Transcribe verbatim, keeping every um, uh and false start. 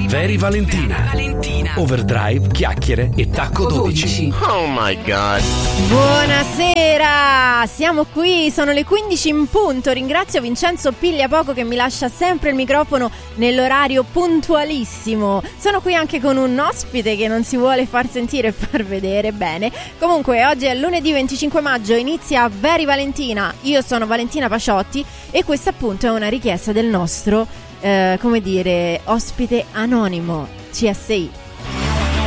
Very Valentina. Valentina. Overdrive, chiacchiere e tacco dodici. Oh my god. Buonasera, siamo qui, sono le quindici in punto. Ringrazio Vincenzo Pigliapoco che mi lascia sempre il microfono nell'orario puntualissimo. Sono qui anche con un ospite che non si vuole far sentire e far vedere bene. Comunque oggi è lunedì venticinque maggio, inizia Very Valentina. Io sono Valentina Paciotti e questa appunto è una richiesta del nostro, eh, come dire, ospite anonimo C S I.